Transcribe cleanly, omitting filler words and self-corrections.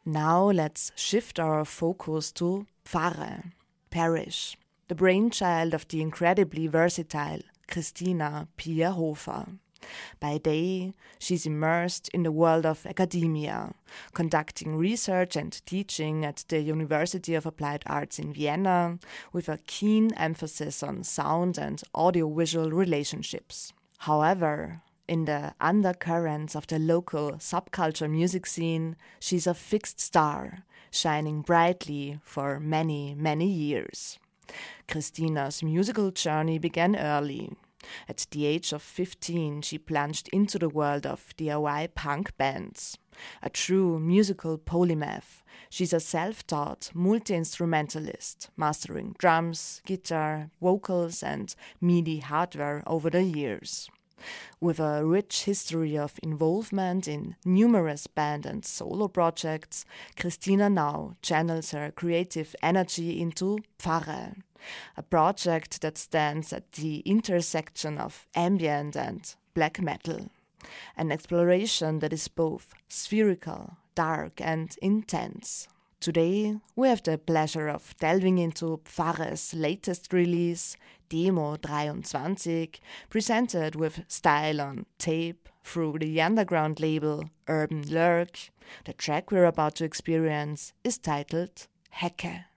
Now let's shift our focus to Pfarre, parish, the brainchild of the incredibly versatile Christina Pia Hofer. By day, she's immersed in the world of academia, conducting research and teaching at the University of Applied Arts in Vienna, with a keen emphasis on sound and audiovisual relationships. However, in the undercurrents of the local subculture music scene, she's a fixed star, shining brightly for many, many years. Christina's musical journey began early. At the age of 15, she plunged into the world of DIY punk bands. A true musical polymath, she's a self-taught multi-instrumentalist, mastering drums, guitar, vocals, and MIDI hardware over the years. With a rich history of involvement in numerous band and solo projects, Christina now channels her creative energy into Pfarre, a project that stands at the intersection of ambient and black metal. An exploration that is both spherical, dark and intense. Today, we have the pleasure of delving into Pfarre's latest release, Demo 23, presented with style on tape through the underground label Urban Lurk. The track we're about to experience is titled Hecke.